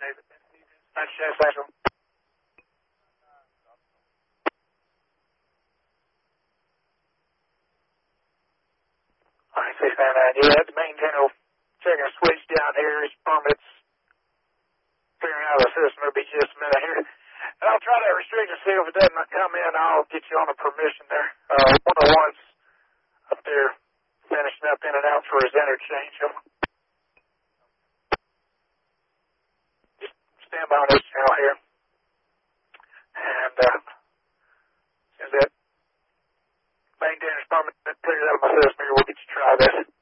David. Nice chance, Central. All right, 699. Yeah, the main general checking a switch down here. His permit's figuring out the system. It'll be just a minute here. And I'll try that restriction, see if it doesn't come in. I'll get you on a permission there. 101's up there finishing up in and out for his interchange. Just stand by on this channel here. And as that main damage permit clears out of my system here, we'll get you to try this.